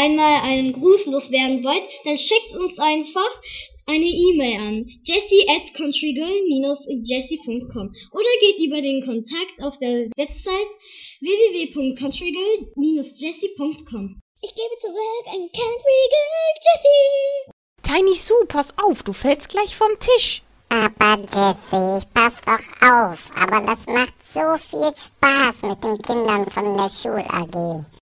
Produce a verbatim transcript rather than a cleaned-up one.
einmal einen Gruß loswerden wollt, dann schickt uns einfach eine E-Mail an jessie at countrygirl dash jessie punkt com oder geht über den Kontakt auf der Website w w w punkt countrygirl dash jessie punkt com. Ich gebe zurück an Countrygirl Jessie. Tiny Sue, pass auf, du fällst gleich vom Tisch. Aber Jessie, ich pass doch auf. Aber das macht so viel Spaß mit den Kindern von der Schul-A G.